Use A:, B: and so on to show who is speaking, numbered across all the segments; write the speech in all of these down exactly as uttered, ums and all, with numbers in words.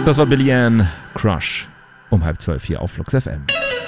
A: Das war Billie Ann, Crush, um halb zwölf hier auf Flux F M.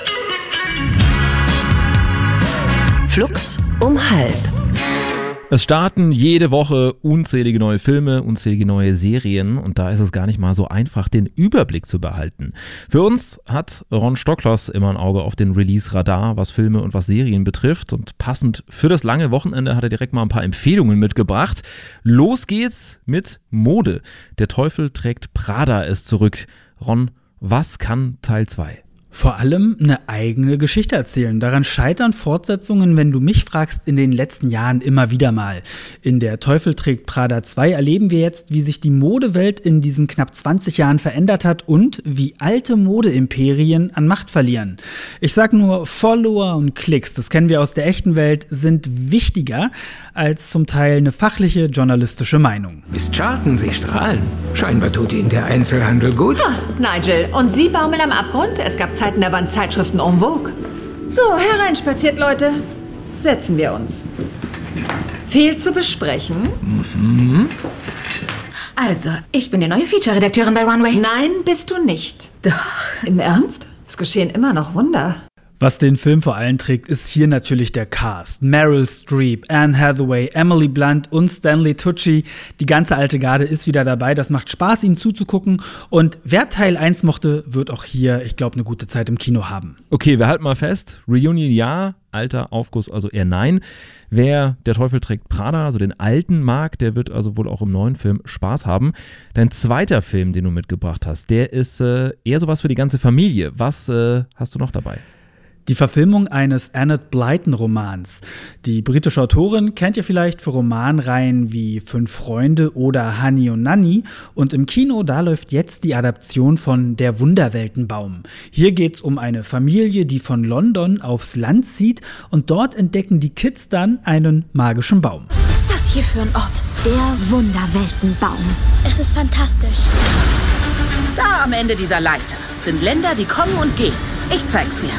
B: Flux um halb.
A: Es starten jede Woche unzählige neue Filme, unzählige neue Serien und da ist es gar nicht mal so einfach, den Überblick zu behalten. Für uns hat Ron Stockloss immer ein Auge auf den Release-Radar, was Filme und was Serien betrifft, und passend für das lange Wochenende hat er direkt mal ein paar Empfehlungen mitgebracht. Los geht's mit Mode. Der Teufel trägt Prada ist zurück. Ron, was kann Teil zwei?
C: Vor allem eine eigene Geschichte erzählen. Daran scheitern Fortsetzungen, wenn du mich fragst, in den letzten Jahren immer wieder mal. In Der Teufel trägt Prada zwei erleben wir jetzt, wie sich die Modewelt in diesen knapp zwanzig Jahren verändert hat und wie alte Modeimperien an Macht verlieren. Ich sag nur, Follower und Klicks, das kennen wir aus der echten Welt, sind wichtiger als zum Teil eine fachliche journalistische Meinung.
D: Miss Charlton, Sie strahlen. Scheinbar tut Ihnen der Einzelhandel gut.
E: Ha, Nigel, und Sie baumeln am Abgrund? Es gab Zeiten, da waren Zeitschriften en vogue. So, hereinspaziert, Leute. Setzen wir uns. Viel zu besprechen.
D: Mhm.
F: Also, ich bin die neue Feature-Redakteurin bei Runway.
E: Nein, bist du nicht.
F: Doch.
E: Im Ernst? Es geschehen immer noch Wunder.
C: Was den Film vor allem trägt, ist hier natürlich der Cast. Meryl Streep, Anne Hathaway, Emily Blunt und Stanley Tucci. Die ganze alte Garde ist wieder dabei. Das macht Spaß, ihnen zuzugucken. Und wer Teil eins mochte, wird auch hier, ich glaube, eine gute Zeit im Kino haben.
A: Okay, wir halten mal fest. Reunion ja, alter Aufguss also eher nein. Wer Der Teufel trägt Prada, also den alten mag, der wird also wohl auch im neuen Film Spaß haben. Dein zweiter Film, den du mitgebracht hast, der ist äh, eher sowas für die ganze Familie. Was äh, hast du noch dabei?
C: Die Verfilmung eines Enid Blyton-Romans. Die britische Autorin kennt ihr vielleicht für Romanreihen wie Fünf Freunde oder Honey und Nanny. Und im Kino, da läuft jetzt die Adaption von Der Wunderweltenbaum. Hier geht's um eine Familie, die von London aufs Land zieht und dort entdecken die Kids dann einen magischen Baum.
G: Was ist das hier für ein Ort? Der Wunderweltenbaum. Es ist fantastisch.
H: Da am Ende dieser Leiter sind Länder, die kommen und gehen. Ich zeig's dir.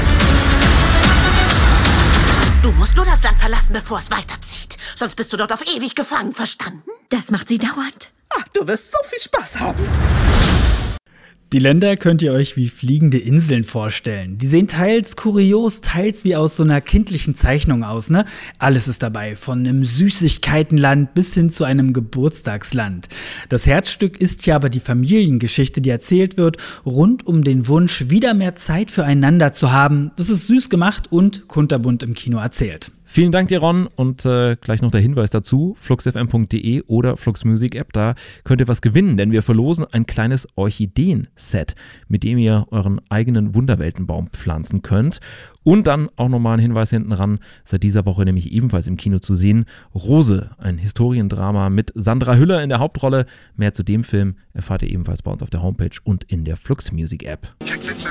H: Du musst nur das Land verlassen, bevor es weiterzieht. Sonst bist du dort auf ewig gefangen, verstanden?
G: Das macht sie dauernd.
H: Ach, du wirst so viel Spaß haben.
C: Die Länder könnt ihr euch wie fliegende Inseln vorstellen. Die sehen teils kurios, teils wie aus so einer kindlichen Zeichnung aus, ne? Alles ist dabei, von einem Süßigkeitenland bis hin zu einem Geburtstagsland. Das Herzstück ist hier aber die Familiengeschichte, die erzählt wird, rund um den Wunsch, wieder mehr Zeit füreinander zu haben. Das ist süß gemacht und kunterbunt im Kino erzählt.
A: Vielen Dank dir, Ron, und äh, gleich noch der Hinweis dazu, flux f m punkt d e oder Flux Music App, da könnt ihr was gewinnen, denn wir verlosen ein kleines Orchideen-Set, mit dem ihr euren eigenen Wunderweltenbaum pflanzen könnt. Und dann auch nochmal ein Hinweis hinten ran, seit dieser Woche nämlich ebenfalls im Kino zu sehen, Rose, ein Historiendrama mit Sandra Hüller in der Hauptrolle. Mehr zu dem Film erfahrt ihr ebenfalls bei uns auf der Homepage und in der Flux Music App.